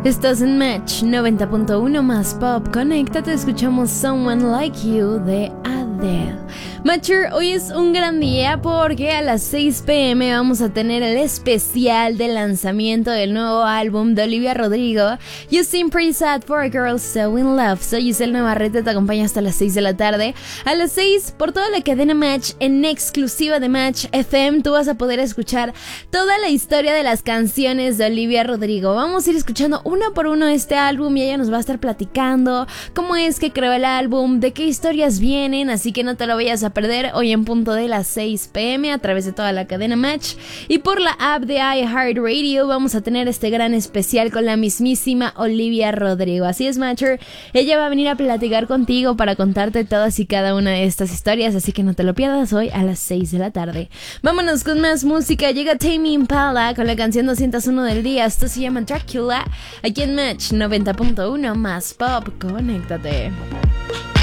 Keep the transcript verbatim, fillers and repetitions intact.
Estás en Match noventa punto uno más Pop. Conéctate, escuchamos Someone Like You de Adele. Matcher, hoy es un gran día porque a las seis pm vamos a tener el especial de lanzamiento del nuevo álbum de Olivia Rodrigo, You Seem Pretty Sad for a Girl So In Love. Soy Giselle Navarrete, te acompaño hasta las seis de la tarde. A las seis, por toda la cadena Match, en exclusiva de Match F M, tú vas a poder escuchar toda la historia de las canciones de Olivia Rodrigo. Vamos a ir escuchando uno por uno este álbum y ella nos va a estar platicando cómo es que creó el álbum, de qué historias vienen, así que no te lo vayas a perder hoy en punto de las seis pm a través de toda la cadena Match. Y por la app de iHeartRadio vamos a tener este gran especial con la mismísima Olivia Rodrigo. Así es, Matcher, ella va a venir a platicar contigo para contarte todas y cada una de estas historias, así que no te lo pierdas hoy a las seis de la tarde. Vámonos con más música. Llega Tame Impala con la canción doscientos uno del día. Esto se llama Dracula, aquí en Match noventa punto uno más Pop. Conéctate.